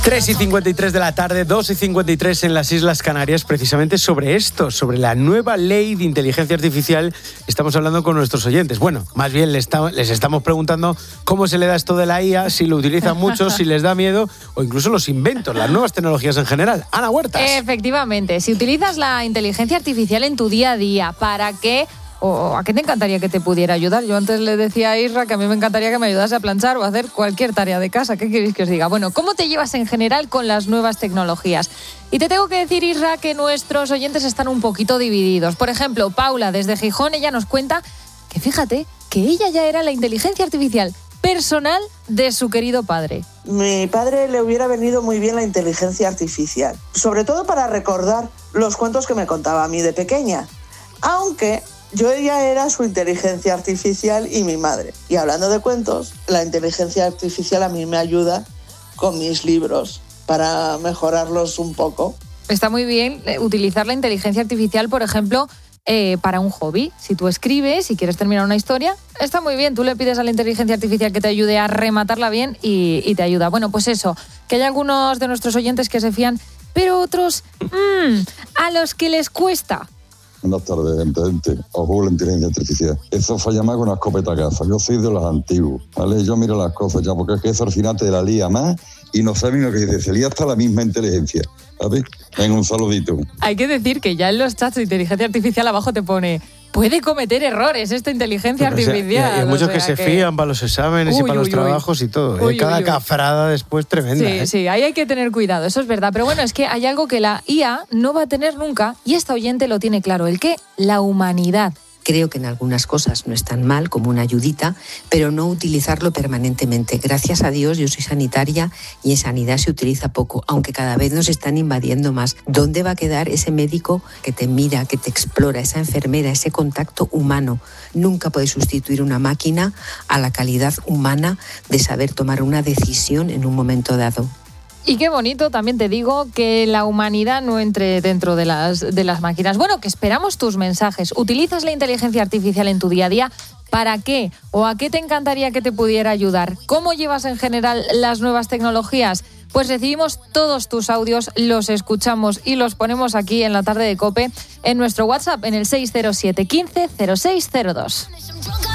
3:53 de la tarde, 2:53 en las Islas Canarias, precisamente sobre esto, sobre la nueva ley de inteligencia artificial. Estamos hablando con nuestros oyentes. Bueno, más bien les estamos preguntando cómo se le da esto de la IA, si lo utilizan mucho, si les da miedo, o incluso los inventos, las nuevas tecnologías en general. Ana Huertas. Efectivamente, si utilizas la inteligencia artificial en tu día a día, ¿para qué? ¿O a qué te encantaría que te pudiera ayudar? Yo antes le decía a Isra que a mí me encantaría que me ayudase a planchar o a hacer cualquier tarea de casa. ¿Qué queréis que os diga? Bueno, ¿cómo te llevas en general con las nuevas tecnologías? Y te tengo que decir, Isra, que nuestros oyentes están un poquito divididos. Por ejemplo, Paula, desde Gijón, ella nos cuenta que fíjate que ella ya era la inteligencia artificial personal de su querido padre. Mi padre le hubiera venido muy bien la inteligencia artificial, sobre todo para recordar los cuentos que me contaba a mí de pequeña. Aunque yo ya era su inteligencia artificial y mi madre. Y hablando de cuentos, la inteligencia artificial a mí me ayuda con mis libros para mejorarlos un poco. Está muy bien utilizar la inteligencia artificial, por ejemplo, para un hobby. Si tú escribes y quieres terminar una historia, está muy bien. Tú le pides a la inteligencia artificial que te ayude a rematarla bien y te ayuda. Bueno, pues eso, que hay algunos de nuestros oyentes que se fían, pero otros a los que les cuesta. Buenas tardes, gente. Os juego la inteligencia artificial. Eso falla más con una escopeta caza. Yo soy de los antiguos, ¿vale? Yo miro las cosas ya, porque es que eso al final te la lía más y no sabes lo que dice. Se lía hasta la misma inteligencia, ¿sabes? Venga, un saludito. Hay que decir que ya en los chats de inteligencia artificial abajo te pone: puede cometer errores esta inteligencia artificial. Y hay muchos que se fían para los exámenes y para los trabajos y todo. Cada cafrada después tremenda. Sí, ahí hay que tener cuidado, eso es verdad. Pero bueno, es que hay algo que la IA no va a tener nunca, y esta oyente lo tiene claro. ¿El qué? La humanidad. Creo que en algunas cosas no es tan mal, como una ayudita, pero no utilizarlo permanentemente. Gracias a Dios, yo soy sanitaria y en sanidad se utiliza poco, aunque cada vez nos están invadiendo más. ¿Dónde va a quedar ese médico que te mira, que te explora, esa enfermera, ese contacto humano? Nunca puede sustituir una máquina a la calidad humana de saber tomar una decisión en un momento dado. Y qué bonito, también te digo, que la humanidad no entre dentro de las máquinas. Bueno, que esperamos tus mensajes. ¿Utilizas la inteligencia artificial en tu día a día? ¿Para qué? ¿O a qué te encantaría que te pudiera ayudar? ¿Cómo llevas en general las nuevas tecnologías? Pues recibimos todos tus audios, los escuchamos y los ponemos aquí en la tarde de COPE en nuestro WhatsApp en el 607 15 0602.